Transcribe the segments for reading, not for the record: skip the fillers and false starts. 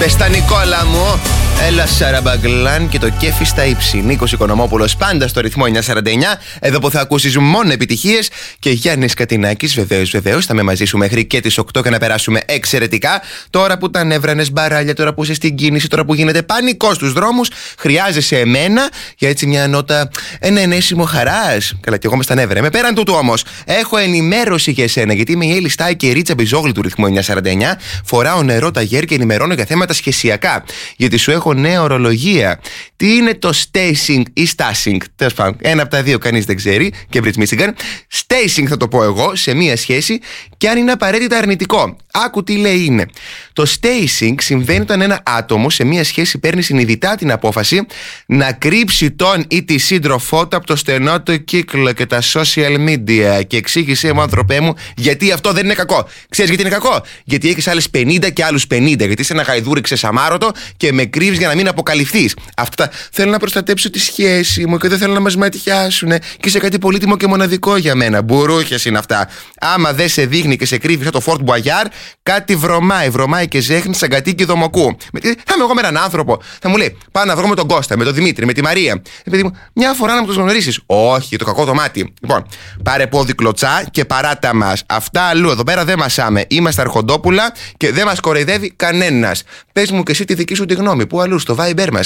Πες τα Νικόλα μου. Έλα Σαραμπαγκλάν και το κέφι στα ύψη. Νίκος Οικονομόπουλος πάντα στο ρυθμό 949. Εδώ που θα ακούσεις μόνο επιτυχίες. Και Γιάννης Κατινάκης, βεβαίως, θα είμαι μαζί σου μέχρι και τις 8 και να περάσουμε εξαιρετικά. Τώρα που τα νεύρανες μπαράλια, τώρα που είσαι στην κίνηση, τώρα που γίνεται πανικό στους δρόμους, χρειάζεσαι εμένα για έτσι μια νότα, ένα ενέσιμο χαράς. Καλά, κι εγώ με στα νεύρα. Με πέραν τούτου όμως, έχω ενημέρωση για εσένα, γιατί είμαι η Έλλη Στάι και η Ρίτσα Μπιζόγλου του ρυθμού 949. Φοράω νερό ταγέρ και ενημερώνω για θέματα σχεσιακά. Γιατί σου έχω νέα ορολογία. Τι είναι το stacing ή stashing? Τέλος πάντων, ένα από τα δύο κανείς δεν ξέρει και Μπριτς. Stacing θα το πω εγώ σε μία σχέση και αν είναι απαραίτητα αρνητικό. Άκου τι λέει είναι. Το stacing συμβαίνει όταν ένα άτομο σε μία σχέση παίρνει συνειδητά την απόφαση να κρύψει τον ή τη σύντροφό του από το στενό του κύκλο και τα social media. Και εξήγησε μου, άνθρωπέ μου, γιατί αυτό δεν είναι κακό. Ξέρεις γιατί είναι κακό? Γιατί έχεις άλλες 50 και άλλους 50. Γιατί είσαι ένα γαϊδούρι ξεσαμάρωτο και με κρύβεις για να μην αποκαλυφθείς. Αυτά θέλω να προστατέψω τη σχέση μου και δεν θέλω να μας ματιάσουνε. Και είσαι κάτι πολύτιμο και μοναδικό για μένα. Μπουρούχες είναι αυτά. Άμα δεν σε δείχνει και σε κρύβει σαν το Fort Boyard, κάτι βρωμάει και ζέχνει σαν κατοίκι δομοκού. Θα είμαι εγώ με έναν άνθρωπο. Θα μου λέει: πάω να βρω με τον Κώστα, με τον Δημήτρη, με τη Μαρία. Παιδί μου, μια φορά να μου τους γνωρίσεις. Όχι, το κακό το μάτι. Λοιπόν, πάρε πόδι κλωτσά και παράτα μας. Αυτά αλλού. Εδώ πέρα δεν μασάμε. Είμαστε αρχοντόπουλα και δεν μας κοροϊδεύει κανένας. Πες μου και εσύ τη δική σου τη γνώμη. Πού αλλού? Στο Viber μας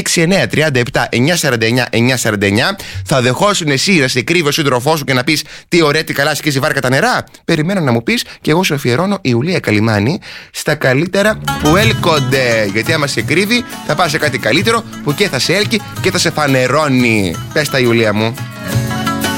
6937-949-949. Θα δεχόσουν εσύ να σε κρύβει ο σύντροφός σου και να πεις τι ωραία, τι καλά σκίζει βάρκα τα νερά? Περιμένω να μου πεις και εγώ σου αφιερώνω Ιουλία Καλιμάνη στα καλύτερα που έλκονται. Γιατί άμα σε κρύβει θα πας σε κάτι καλύτερο που και θα σε έλκει και θα σε φανερώνει. Πες τα, Ιουλία μου.